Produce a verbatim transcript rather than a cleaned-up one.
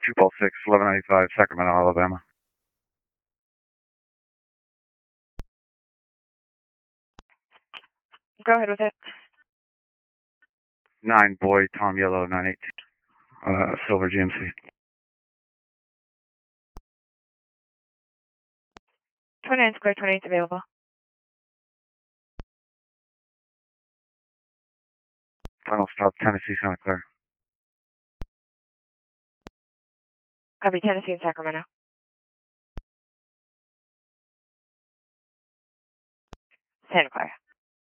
two Ball six, eleven ninety-five, Sacramento, Alabama. Go ahead with it. nine Boy, Tom Yellow, nine eight two, uh, Silver G M C. twenty-nine Square, twenty-eight available. Final stop, Tennessee, Santa Clara. Copy, Tennessee and Sacramento. Santa Clara.